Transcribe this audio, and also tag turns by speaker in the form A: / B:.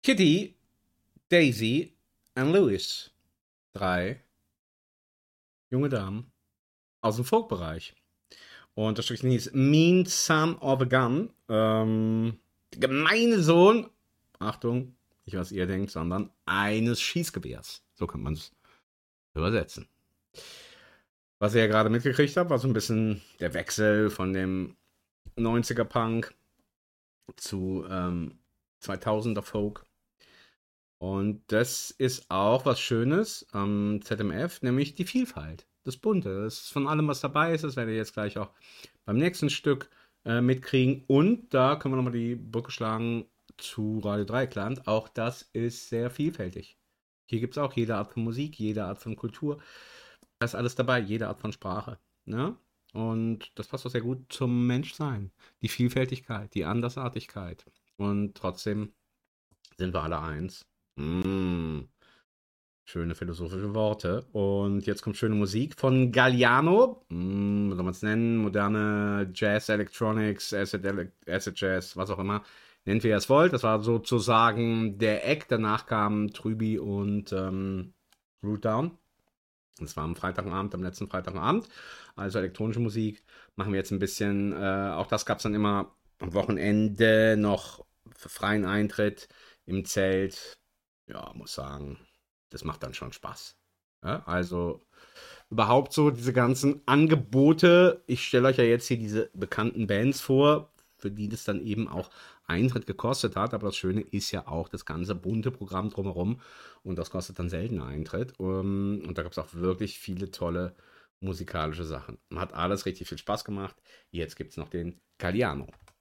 A: Kitty, Daisy und Louis. 3 junge Damen aus dem Folkbereich. Und das Stückchen hieß Mean Son of a Gun. Der gemeine Sohn, Achtung, nicht was ihr denkt, sondern eines Schießgewehrs. So kann man es übersetzen. Was ihr ja gerade mitgekriegt habt, war so ein bisschen der Wechsel von dem 90er Punk zu 2000er Folk. Und das ist auch was Schönes am ZMF, nämlich die Vielfalt, das Bunte. Das ist von allem, was dabei ist. Das werdet ihr jetzt gleich auch beim nächsten Stück mitkriegen. Und da können wir nochmal die Brücke schlagen zu Radio Dreieckland. Auch das ist sehr vielfältig. Hier gibt es auch jede Art von Musik, jede Art von Kultur. Da ist alles dabei, jede Art von Sprache. Ne? Und das passt auch sehr gut zum Menschsein. Die Vielfältigkeit, die Andersartigkeit. Und trotzdem sind wir alle eins. Mm, schöne philosophische Worte. Und jetzt kommt schöne Musik von Galliano. Wie soll man es nennen? Moderne Jazz, Electronics, Acid Jazz, was auch immer. Nennt wie ihr es wollt. Das war sozusagen der Eck. Danach kamen Trüby und Root Down. Das war am Freitagabend, am letzten Freitagabend. Also elektronische Musik. Machen wir jetzt ein bisschen. Auch das gab es dann immer am Wochenende noch für freien Eintritt im Zelt. Ja, muss sagen, das macht dann schon Spaß. Ja, also überhaupt so diese ganzen Angebote. Ich stelle euch ja jetzt hier diese bekannten Bands vor, für die das dann eben auch Eintritt gekostet hat. Aber das Schöne ist ja auch das ganze bunte Programm drumherum. Und das kostet dann selten Eintritt. Und da gab es auch wirklich viele tolle musikalische Sachen. Hat alles richtig viel Spaß gemacht. Jetzt gibt es noch den Galliano.